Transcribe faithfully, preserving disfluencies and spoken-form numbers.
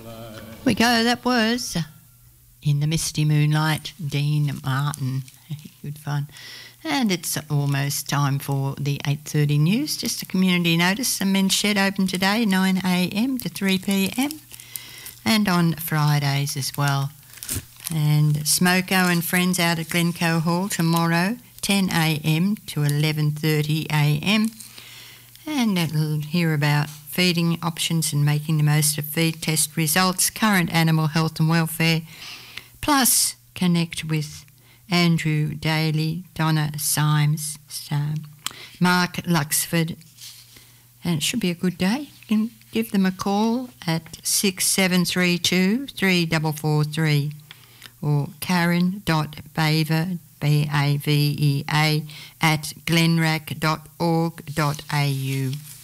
We go, that was In the Misty Moonlight, Dean Martin. Good fun. And it's almost time for the eight thirty news. Just a community notice, the men's shed open today, nine a m to three p m, and on Fridays as well. And Smoko and friends out at Glencoe Hall tomorrow, ten a m to eleven thirty a m. And it'll hear about feeding options and making the most of feed test results, current animal health and welfare, plus connect with Andrew Daly, Donna Symes, um, Mark Luxford, and it should be a good day. You can give them a call at six seven three two, three four four three or karen.bavea, B A V E A, at glenrack dot org dot a u.